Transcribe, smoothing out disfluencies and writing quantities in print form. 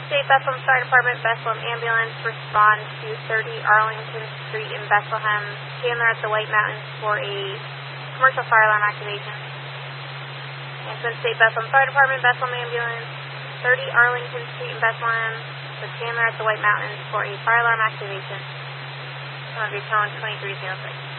State Bethlehem Fire Department, Bethlehem Ambulance, respond to 30 Arlington Street in Bethlehem. Chandler at the White Mountains for a commercial fire alarm activation. Yankton State Bethlehem Fire Department, Bethlehem Ambulance, 30 Arlington Street in Bethlehem, with Chandler at the White Mountains for a fire alarm activation. Of your tone 2306.